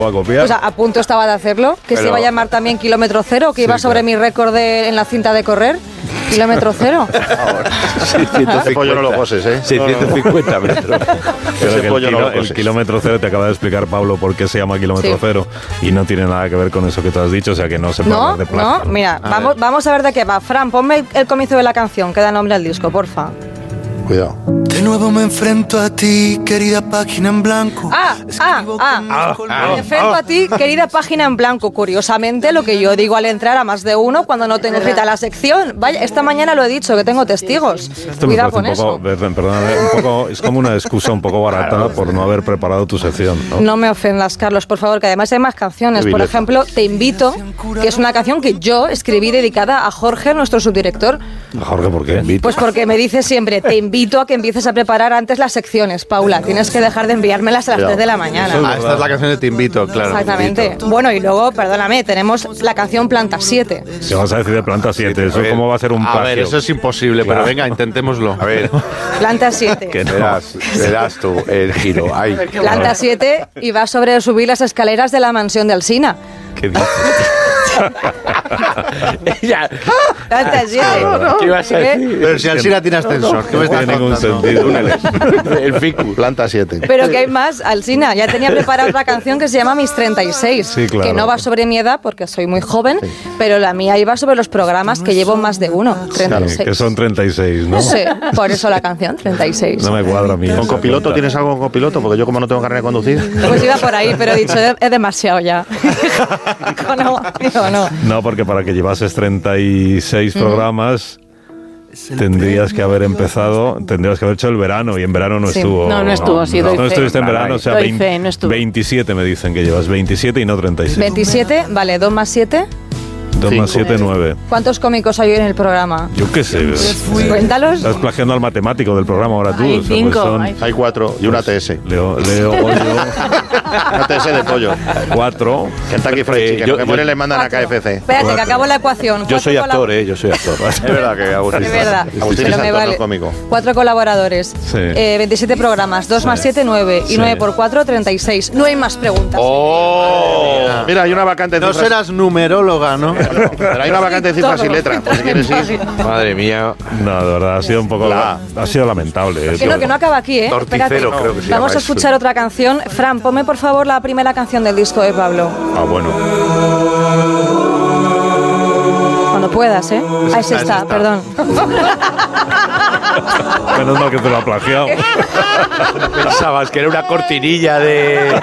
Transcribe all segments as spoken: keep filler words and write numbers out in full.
a copiar. Pues a, a punto estaba de hacerlo, que Pero, se iba a llamar también Kilómetro Cero, que sí, iba sobre claro. mi récord de, en la cinta de correr. Kilómetro Cero. Ese pollo no lo coses, ¿eh? seiscientos cincuenta metros. Pero Ese que el, pollo no kilo- lo el coses. kilómetro cero te acaba de explicar Pablo por qué se llama kilómetro Sí. cero y no tiene nada que ver con eso que tú has dicho, o sea que no se puede No, hablar de plagio. no, mira, vamos, vamos a ver de qué va. Fran, ponme el comienzo de la canción, que da nombre al disco, porfa. Cuidado. De nuevo me enfrento a ti, querida página en blanco. Ah, ah, ah, Me enfrento a ti, querida página en blanco. Curiosamente, lo que yo digo al entrar a más de uno cuando no tengo cita a la sección. Vaya, esta mañana lo he dicho, que tengo testigos. Esto me Cuidado parece con un poco, eso. perdón, perdóname, un poco, es como una excusa un poco barata por no haber preparado tu sección, ¿no? No me ofendas, Carlos, por favor, que además hay más canciones. Qué Por vileza. ejemplo, Te Invito, que es una canción que yo escribí dedicada a Jorge, nuestro subdirector. Jorge, ¿por qué? Pues porque me dice siempre, te invito a que empieces a preparar antes las secciones, Paula. Tienes que dejar de enviármelas a las tres de la mañana. Ah, esta es la canción de Te Invito, claro. Exactamente. Bueno, y luego, perdóname, tenemos la canción Planta siete. ¿Qué vas a decir de Planta siete? ¿Eso A ver, cómo va a ser un A plagio? ver, eso es imposible, Claro. pero venga, intentémoslo. A ver, Planta siete. Que no. Verás, verás tú el giro. Ay, Planta siete y va sobre subir las escaleras de la mansión de Alsina. ¿Qué dices? Ella, Planta siete. ¿qué ibas a ¿Qué? decir? pero si Alsina tiene ascensor, ¿qué me No estás tiene ningún contando? sentido. El ficus. Planta siete. Pero que hay más, Alsina. Ya tenía preparada otra canción que se llama Mis treinta y seis. Sí, claro. Que no va sobre mi edad porque soy muy joven, pero la mía iba sobre los programas que llevo más de uno. treinta y seis. Que son treinta y seis, ¿no? Sí, por eso la canción, treinta y seis. No me cuadra a mí. ¿Con esa copiloto cuenta. tienes algo con copiloto? Porque yo como no tengo carrera de conducir. Pues iba por ahí, pero he dicho, es es demasiado ya. no, digo, no. No, porque para que llevases treinta y seis programas tendrías que haber empezado, tendrías que haber hecho el verano y en verano no Sí. estuvo. No, no estuvo, sí, doy No fe. estuviste en verano, o sea, Doy veinte fe, no estuve. veintisiete me dicen que llevas, veintisiete y no treinta y seis. veintisiete, vale, dos más siete. dos más siete, nueve. ¿Cuántos cómicos hay hoy en el programa? Yo qué sé. Cuéntalos. Estás plagiando al matemático del programa ahora tú. Hay o sea, cinco, son- hay- Hay cuatro y una T S. Leo, Leo, Goyo, Una T S de pollo. cuatro. Kentucky Fried Eh, Chicken. yo- Lo que pone yo- le mandan a Cuatro. K F C. Espérate, que acabo la ecuación. Yo Cuatro soy actor, colab- ¿eh? Yo soy actor. Es verdad que Agustín. Es verdad. Agustín Pero es me actor, vale. no cómico. Cuatro colaboradores. Sí. Eh, veintisiete programas. dos más siete, nueve. Y Sí. nueve por cuatro, treinta y seis. No hay más preguntas. ¡Oh! Mira, hay una vacante de No cifras. serás numeróloga, ¿no? Pero hay una vacante de cifras y Todo. letras, por si quieres ir. Madre mía. No, de verdad, ha sido un poco. La- Ha sido lamentable. eh, Que no, que no acaba aquí, ¿eh? Torticero, Espérate. creo que se Vamos llama a escuchar otra canción. Fran, ponme por favor la primera canción del disco de Pablo. Ah, bueno. Cuando puedas, ¿eh? Ah, ese está, perdón. Menos mal que te lo ha plagiado. Pensabas que era una cortinilla de.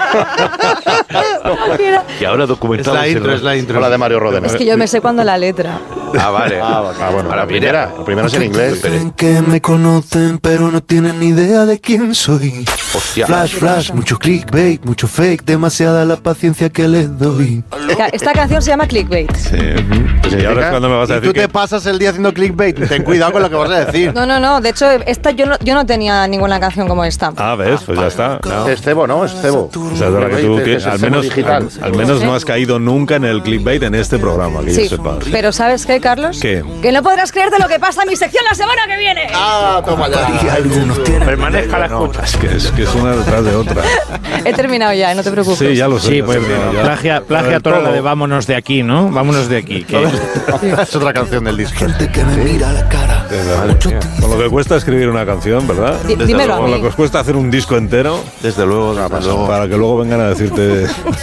Y ahora Es documentado. la intro, es la intro. La de Mario Rodena. Es que yo me sé cuando la letra. Ah, vale. Ah, bueno, Ahora la primera. La primera es en inglés. Creen que me conocen, pero no tienen ni idea de quién soy. Hostia. Flash, flash, mucho clickbait, mucho fake, demasiada la paciencia que les doy. Esta canción se llama Clickbait. Sí. Y ahora es cuando me vas a Y decir tú te que. pasas el día haciendo clickbait. Ten cuidado con lo que vas a decir. No, no, no. De hecho, esta yo no, yo no tenía ninguna canción como esta. Ah, ves, pues ya está. No. Es cebo, ¿no? Es cebo. O sea, es verdad que tú, que Es el al cebo menos, digital. al, al menos no has caído nunca en el clickbait en este programa, que Sí, yo sepa. pero ¿sabes qué, Carlos? ¿Qué? Que no podrás creerte lo que pasa en mi sección la semana que viene. Ah, toma ya. Y algunos tienen Permanezca la No, escucha. es que es, que es una detrás de otra. He terminado ya, no te preocupes. Sí, ya lo sé. Sí, ya pues sé, ya. plagia, plagia Pero toda la todo. de vámonos de aquí, ¿no? Vámonos de aquí. que- Es otra canción del disco. gente que me mira a la cara. Mucho Con lo que cuesta escribir una canción, ¿verdad? Di- dímelo a Con lo mí. que os cuesta hacer un disco entero, Desde luego, desde luego. para que luego vengan a decirte.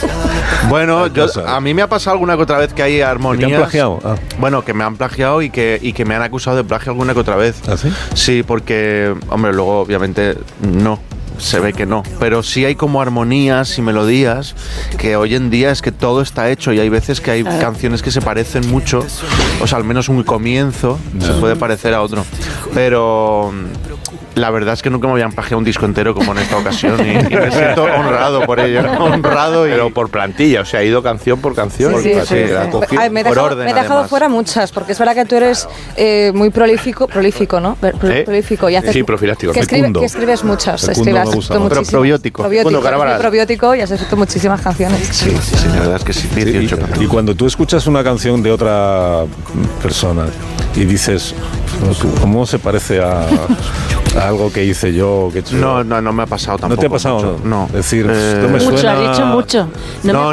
Bueno, yo, cosa. a mí me ha pasado alguna que otra vez que hay ¿Que armonías. te han plagiado? Ah. Bueno, que me han plagiado y que, y que me han acusado de plagio alguna que otra vez. ¿Ah, sí? Sí, porque, hombre, luego obviamente no. Se ve que no, pero sí hay como armonías y melodías que hoy en día es que todo está hecho y hay veces que hay canciones que se parecen mucho, o sea, al menos un comienzo se puede parecer a otro, pero la verdad es que nunca me habían plagiado un disco entero como en esta ocasión y, y me siento honrado por ello, honrado y Pero por plantilla, o sea, ha ido canción por canción. Sí, sí, Por- sí. la cogió Ay, me he por dejado, orden, me he dejado además. fuera muchas, porque es verdad que tú eres eh, muy prolífico, prolífico, ¿no? Pro- ¿Eh? Prolífico. Y haces, Sí, profiláctico. Que, escribe- Fecundo. que escribes muchas. Fecundo escribes, me has gusta escrito más. Pero muchísimas. probiótico. Probiótico, Fecundo eres muy Carabaral. probiótico y has escrito muchísimas canciones. sí, sí, sí, la verdad es que sí, dieciocho canciones. Y cuando tú escuchas una canción de otra persona y dices, ¿cómo se parece a, a algo que hice yo? Que he hecho No, yo? no, no me ha pasado tampoco. ¿No te ha pasado? mucho, No. Decir, Eh, esto me Mucho, suena. has dicho mucho. No, No, me